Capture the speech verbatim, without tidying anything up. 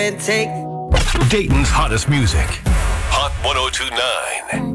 and take Dayton's hottest music. Hot ten twenty-nine.